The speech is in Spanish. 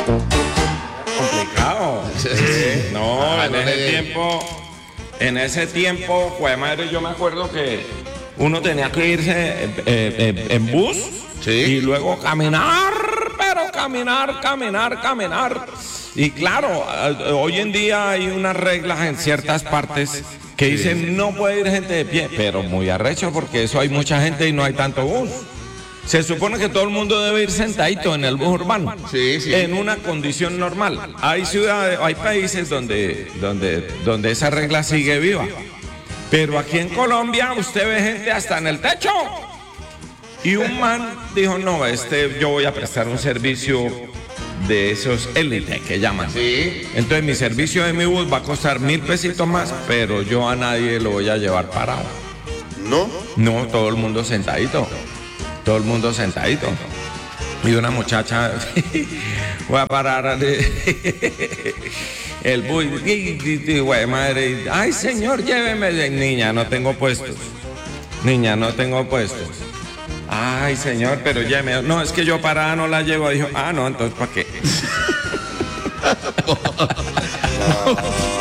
Complicado. No, en ese tiempo, pues madre, yo me acuerdo que uno tenía que irse en bus y luego caminar, pero caminar. Y claro, hoy en día hay unas reglas en ciertas partes que dicen no puede ir gente de pie, pero muy arrecho porque eso hay mucha gente y no hay tanto bus. Se supone que todo el mundo debe ir sentadito en el bus urbano, en una condición normal. Hay ciudades, hay países donde esa regla sigue viva. Pero aquí en Colombia usted ve gente hasta en el techo. Y un man dijo, no, yo voy a prestar un servicio de esos élite que llaman. Entonces mi servicio de mi bus va a costar 1.000 pesitos más, pero yo a nadie lo voy a llevar parado. No, todo el mundo sentadito. Y una muchacha, voy a parar el bus, güey, madre, ay señor, lléveme. Niña, no tengo puestos. Ay señor, pero lléveme. No, es que yo parada no la llevo. Dijo, no, entonces ¿para qué?